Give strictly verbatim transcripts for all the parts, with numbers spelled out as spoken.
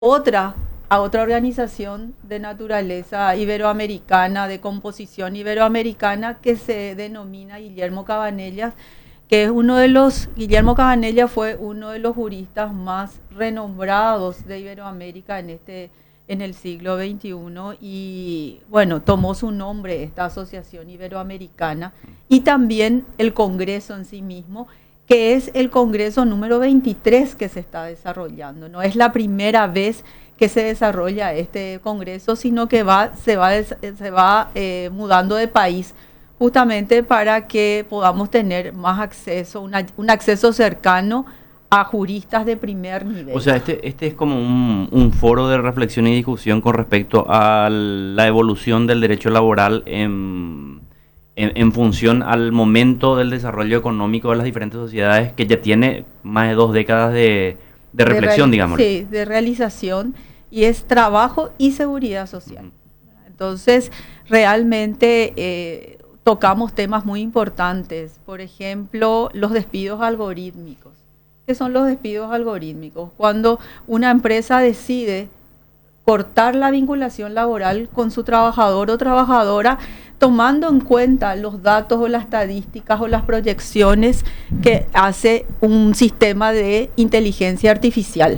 otra, a otra organización de naturaleza iberoamericana, de composición iberoamericana, que se denomina Guillermo Cabanellas, que es uno de los, Guillermo Cabanellas fue uno de los juristas más renombrados de Iberoamérica en este, en el siglo veintiuno, y bueno, tomó su nombre esta Asociación Iberoamericana, y también el Congreso en sí mismo, que es el Congreso número veintitrés que se está desarrollando. No es la primera vez que se desarrolla este Congreso, sino que va, se va, se va eh, mudando de país, justamente para que podamos tener más acceso, una, un acceso cercano a juristas de primer nivel. O sea, este, este es como un, un foro de reflexión y discusión con respecto a la evolución del derecho laboral en... En, en función al momento del desarrollo económico de las diferentes sociedades, que ya tiene más de dos décadas de, de reflexión, de digamos. Sí, de realización, y es trabajo y seguridad social. Uh-huh. Entonces, realmente eh, tocamos temas muy importantes, por ejemplo, los despidos algorítmicos. ¿Qué son los despidos algorítmicos? Cuando una empresa decide cortar la vinculación laboral con su trabajador o trabajadora, tomando en cuenta los datos o las estadísticas o las proyecciones que hace un sistema de inteligencia artificial.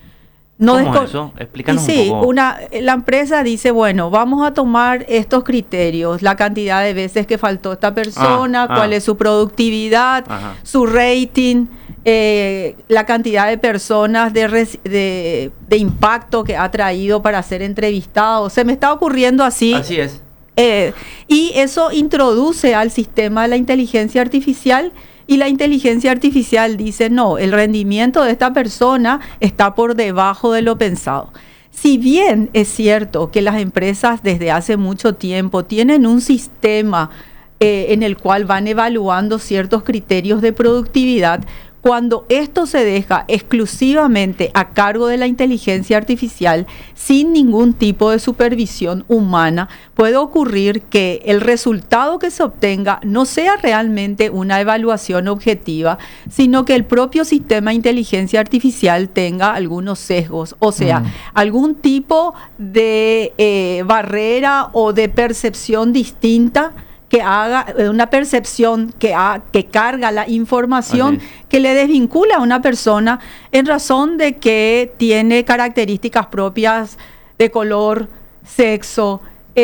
No ¿Cómo es eso? Explícanos sí, un poco. Una, la empresa dice, bueno, vamos a tomar estos criterios, la cantidad de veces que faltó esta persona, ah, cuál ah. es su productividad, Ajá. su rating, eh, la cantidad de personas de, res, de, de impacto que ha traído para ser entrevistado. Se me está ocurriendo así. Así es. Eh, y eso introduce al sistema de la inteligencia artificial, y la inteligencia artificial dice, no, el rendimiento de esta persona está por debajo de lo pensado. Si bien es cierto que las empresas desde hace mucho tiempo tienen un sistema eh, en el cual van evaluando ciertos criterios de productividad, cuando esto se deja exclusivamente a cargo de la inteligencia artificial, sin ningún tipo de supervisión humana, puede ocurrir que el resultado que se obtenga no sea realmente una evaluación objetiva, sino que el propio sistema de inteligencia artificial tenga algunos sesgos, o sea, mm. algún tipo de eh, barrera o de percepción distinta, que haga una percepción que, ha, que carga la información, Así. que le desvincula a una persona en razón de que tiene características propias de color, sexo,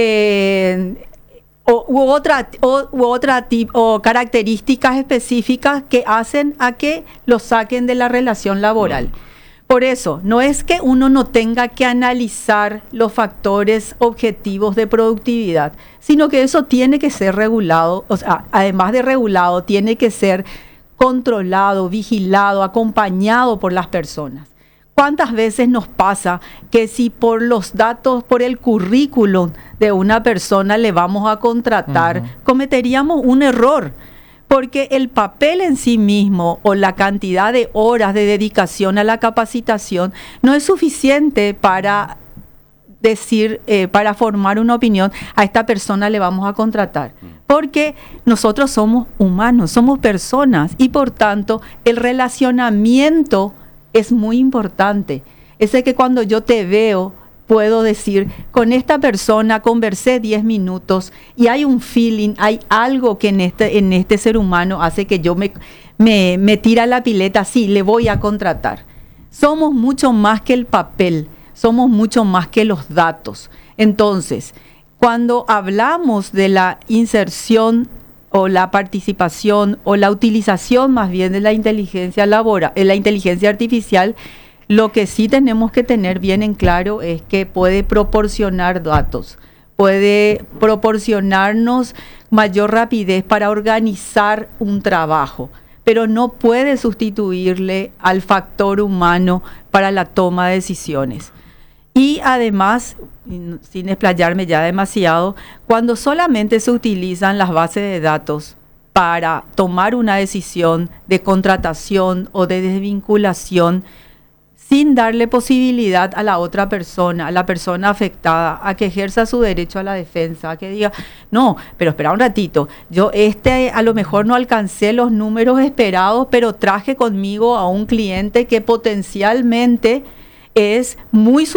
eh, o, u otra, o, u otra tipo, o características específicas que hacen a que lo saquen de la relación laboral. Mm. Por eso, no es que uno no tenga que analizar los factores objetivos de productividad, sino que eso tiene que ser regulado, o sea, además de regulado, tiene que ser controlado, vigilado, acompañado por las personas. ¿Cuántas veces nos pasa que si por los datos, por el currículum de una persona le vamos a contratar, uh-huh. cometeríamos un error? Porque el papel en sí mismo o la cantidad de horas de dedicación a la capacitación no es suficiente para decir, eh, para formar una opinión, a esta persona le vamos a contratar. Porque nosotros somos humanos, somos personas, y por tanto el relacionamiento es muy importante. Ese que cuando yo te veo, puedo decir, con esta persona conversé diez minutos y hay un feeling, hay algo que en este, en este ser humano hace que yo me, me, me tira la pileta, sí, le voy a contratar. Somos mucho más que el papel, somos mucho más que los datos. Entonces, cuando hablamos de la inserción o la participación o la utilización más bien de la inteligencia laboral, de la inteligencia artificial, lo que sí tenemos que tener bien en claro es que puede proporcionar datos, puede proporcionarnos mayor rapidez para organizar un trabajo, pero no puede sustituirle al factor humano para la toma de decisiones. Y además, sin explayarme ya demasiado, cuando solamente se utilizan las bases de datos para tomar una decisión de contratación o de desvinculación, sin darle posibilidad a la otra persona, a la persona afectada, a que ejerza su derecho a la defensa, a que diga, no, pero espera un ratito, yo este a lo mejor no alcancé los números esperados, pero traje conmigo a un cliente que potencialmente es muy